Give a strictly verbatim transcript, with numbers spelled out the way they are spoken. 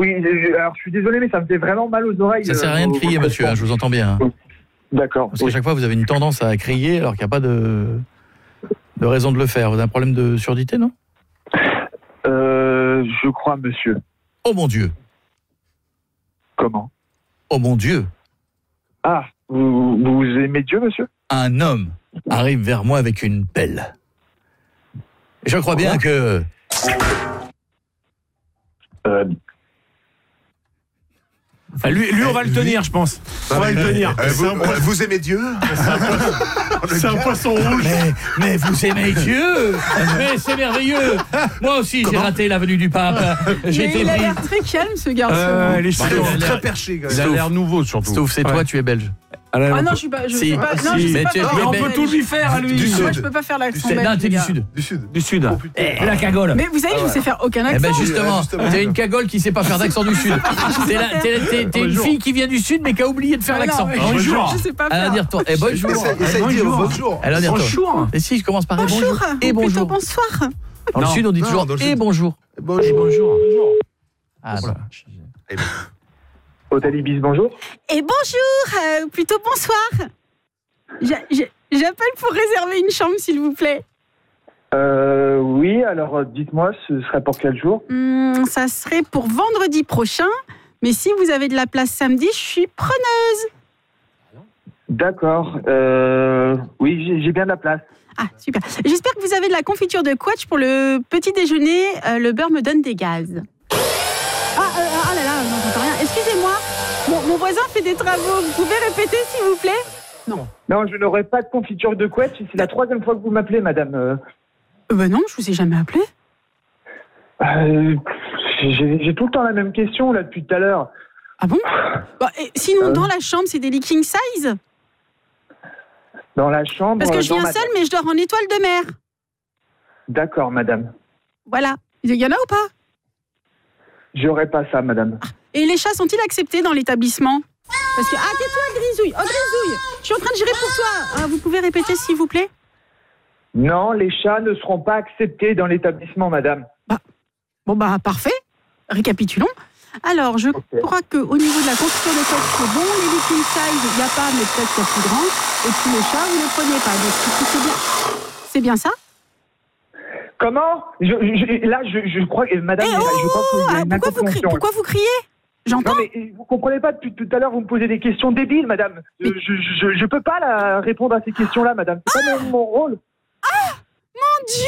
oui, alors je suis désolé, mais ça me fait vraiment mal aux oreilles. Ça sert à rien de crier, monsieur, hein, je vous entends bien. Hein. D'accord. Parce qu'à chaque fois, vous avez une tendance à crier alors qu'il n'y a pas de, de raison de le faire. Vous avez un problème de surdité, non ? Euh, je crois, monsieur. Oh mon Dieu ! Comment ? Oh mon Dieu ! Ah, vous, vous aimez Dieu, monsieur ? Un homme arrive vers moi avec une pelle. Et je crois bien que... Euh... Ah, lui, lui, on va le tenir, je pense. On va le tenir. Euh, vous, euh, vous aimez Dieu ? C'est un poisson rouge. Mais, mais vous aimez Dieu ? Mais c'est merveilleux ! Moi aussi, j'ai raté la venue du pape. J'ai Mais été il a pris. l'air très calme, ce garçon. Euh, les Bah, cheveux il a l'air- Très perché, quand Il même. a l'air nouveau, surtout. Sauf c'est toi, Ouais. tu es belge. Ah non, je suis pas. Je Si. sais pas. Non, Si. je sais Mais pas tu es- parler mais on belge. peut tout lui faire à lui. Du Moi, sud. je peux pas faire l'accent C'est- belge. Non, t'es les du gars. sud. Du sud. Du sud. Oh, putain. Et la cagole. Mais vous savez, je ne sais faire aucun Eh accent. ben justement, justement. t'es une cagole qui sait pas faire d'accent du sud. T'es, la- t'es- t'es- t'es une Bonjour. fille qui vient du sud mais qui a oublié de faire Ah non, l'accent. mais Bonjour. Je sais pas Elle va faire. dire toi. Eh bonjour. Essaye essaye de dire Bonjour. bonjour. Elle va dire toi. Bonjour. Et si je commence par et bonjour. Bonjour. Et ou plutôt bonjour. bonsoir. Dans le Non. sud on dit Non, toujours dans le et sud. bonjour. Bonjour. Et bonjour. Ah, Voilà. Eh ben, Hôtel Ibis, bonjour. Et bonjour, euh, plutôt bonsoir. J'a- j'a- J'appelle pour réserver une chambre, s'il vous plaît. Euh, oui, alors euh, dites-moi, ce serait pour quel jour ? Hum, ça serait pour vendredi prochain. Mais si vous avez de la place samedi, je suis preneuse. D'accord. Euh, oui, j'ai- j'ai bien de la place. Ah, super. J'espère que vous avez de la confiture de quetch pour le petit déjeuner. Euh, le beurre me donne des gaz. Ah, euh, ah là là, non, j'entends rien. Excusez-moi, mon, mon voisin fait des travaux. Vous pouvez répéter, s'il vous plaît ? Non. Non, je n'aurai pas de confiture de couette. C'est la troisième fois que vous m'appelez, madame. Euh, Euh, bah non, je vous ai jamais appelé. euh, j'ai j'ai tout le temps la même question, là, depuis tout à l'heure. Ah bon ? Bah, et sinon, Euh. dans la chambre, c'est des lits king size ? Dans la chambre... Parce que je dans viens ma- seule, mais je dors en étoile de mer. D'accord, madame. Voilà. Il y en a ou pas ? J'aurai pas ça, madame. Et les chats sont-ils acceptés dans l'établissement ? Parce que... Ah, tais-toi, Grisouille. Oh, Grisouille, je suis en train de gérer pour toi. Ah, vous pouvez répéter, s'il vous plaît ? Non, les chats ne seront pas acceptés dans l'établissement, madame. Bon, bah, parfait. Récapitulons. Alors, je Ok. crois qu'au niveau de la confiture de couette, c'est bon. Les lits king size, il n'y a pas, mais peut-être qu'il y a plus grand. Et puis les chats, vous ne les prenez pas. Donc, c'est bien. C'est bien ça ? Comment je, je- Là, je, je crois que... Madame, Eh je crois qu'il y a Ah, une pourquoi, vous cri- incompréhension. pourquoi vous criez ? J'entends. Non, mais vous comprenez pas, depuis tout à l'heure, vous me posez des questions débiles, madame. Je, je, je, je peux pas là, répondre à ces questions-là, madame. C'est pas mon, mon rôle. Mon Dieu !